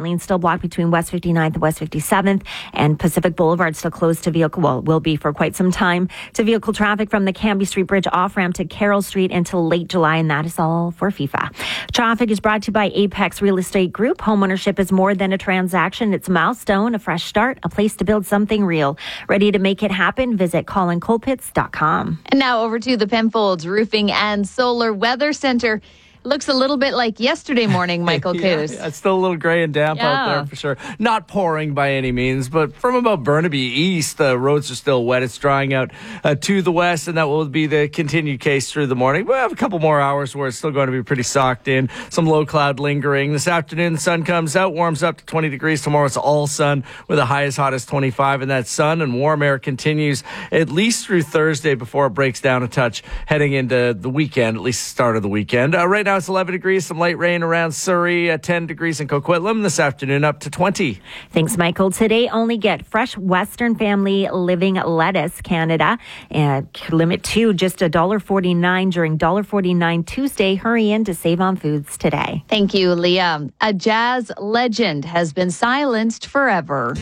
lanes still blocked between West 59th and West 57th, and Pacific Boulevard still closed to vehicle, will be for quite some time, to vehicle traffic from the Cambie Street Bridge off-ramp to Carroll Street until late July, and that is all for FIFA. Traffic is brought to you by Apex Real Estate Group. Homeownership is more than a transaction. It's a milestone, a fresh start, a place to build something real. Ready to make it happen? Visit colincolpitts.com. And now over to the Penfolds Roofing and Solar Weather Center. Looks a little bit like yesterday morning, Michael Coos. Yeah, it's still a little gray and damp out there for sure. Not pouring by any means, but from about Burnaby east, the roads are still wet. It's drying out to the west, and that will be the continued case through the morning. We'll have a couple more hours where it's still going to be pretty socked in. Some low cloud lingering. This afternoon, the sun comes out, warms up to 20 degrees. Tomorrow, it's all sun with a high as hot as 25, and that sun and warm air continues at least through Thursday before it breaks down a touch heading into the weekend, at least the start of the weekend. Right now, it's 11 degrees, some light rain around Surrey, 10 degrees in Coquitlam. This afternoon, up to 20. Thanks, Michael. Today, only get fresh Western Family Living lettuce, Canada. Limit to just $1.49 during $1.49 Tuesday. Hurry in to save on foods today. Thank you, Leah. A jazz legend has been silenced forever.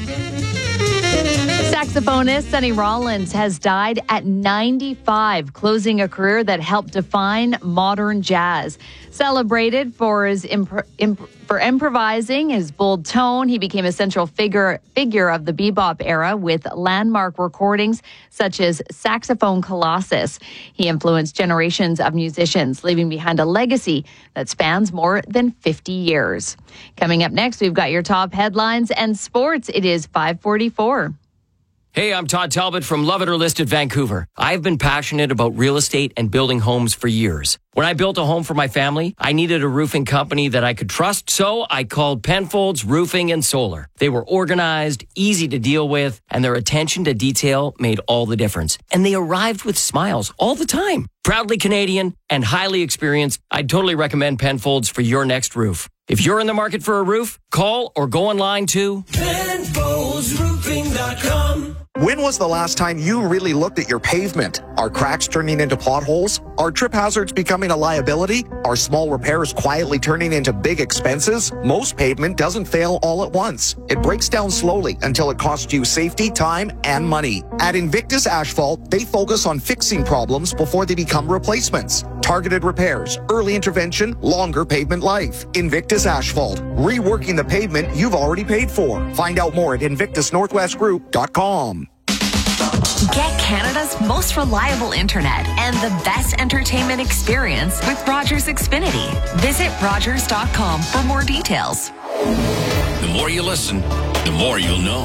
Saxophonist Sonny Rollins has died at 95, closing a career that helped define modern jazz. Celebrated for his improvising, his bold tone, he became a central figure of the bebop era with landmark recordings such as Saxophone Colossus. He influenced generations of musicians, leaving behind a legacy that spans more than 50 years. Coming up next, we've got your top headlines and sports. It is 5:44. Hey, I'm Todd Talbot from Love It or List It Vancouver. I've been passionate about real estate and building homes for years. When I built a home for my family, I needed a roofing company that I could trust, so I called Penfolds Roofing and Solar. They were organized, easy to deal with, and their attention to detail made all the difference. And they arrived with smiles all the time. Proudly Canadian and highly experienced, I'd totally recommend Penfolds for your next roof. If you're in the market for a roof, call or go online to PenfoldsRoofing.com. When was the last time you really looked at your pavement? Are cracks turning into potholes? Are trip hazards becoming a liability? Are small repairs quietly turning into big expenses? Most pavement doesn't fail all at once. It breaks down slowly until it costs you safety, time, and money. At Invictus Asphalt, they focus on fixing problems before they become replacements. Targeted repairs, early intervention, longer pavement life. Invictus Asphalt, reworking the pavement you've already paid for. Find out more at InvictusNorthwestGroup.com. Get Canada's most reliable internet and the best entertainment experience with Rogers Xfinity. Visit Rogers.com for more details. The more you listen, the more you'll know.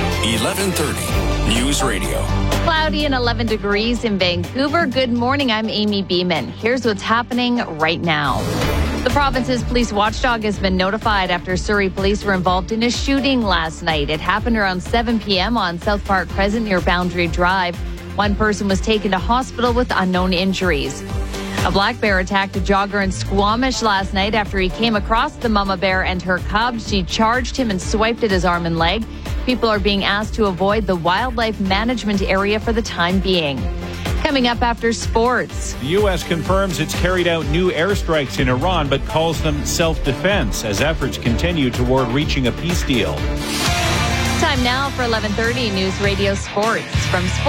1130 News Radio. Cloudy and 11 degrees in Vancouver. Good morning. I'm Amy Beeman. Here's what's happening right now. The province's police watchdog has been notified after Surrey police were involved in a shooting last night. It happened around 7 p.m. on South Park Crescent near Boundary Drive. One person was taken to hospital with unknown injuries. A black bear attacked a jogger in Squamish last night after he came across the mama bear and her cub. She charged him and swiped at his arm and leg. People are being asked to avoid the wildlife management area for the time being. Coming up after sports. The U.S. confirms it's carried out new airstrikes in Iran, but calls them self-defense as efforts continue toward reaching a peace deal. Time now for 11:30 News Radio Sports. From Sports.